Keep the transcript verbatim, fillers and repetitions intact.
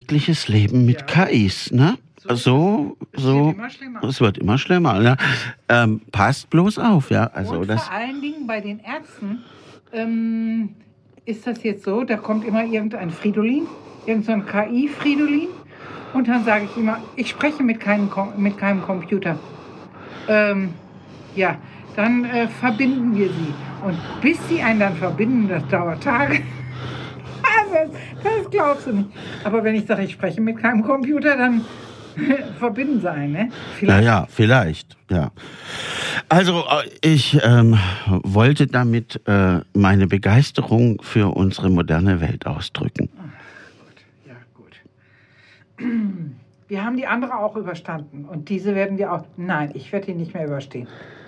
tägliches Leben mit Ja. K Is, ne? So, Es so, wird immer schlimmer. es wird immer schlimmer. Ne? Ähm, passt bloß auf, ja. Also Und das, vor allen Dingen bei den Ärzten ähm, ist das jetzt so, da kommt immer irgendein Fridolin, irgend so ein K I-Fridolin. Und dann sage ich immer, ich spreche mit keinem, Kom- mit keinem Computer. Ähm, ja, dann äh, verbinden wir sie. Und bis sie einen dann verbinden, das dauert Tage. das, das glaubst du nicht. Aber wenn ich sage, ich spreche mit keinem Computer, dann verbinden sie einen, ne? ja, ja, vielleicht, ja. Also äh, ich ähm, wollte damit äh, meine Begeisterung für unsere moderne Welt ausdrücken. Gut, ja, gut. Wir haben die andere auch überstanden. Und diese werden wir auch. Nein, ich werde die nicht mehr überstehen.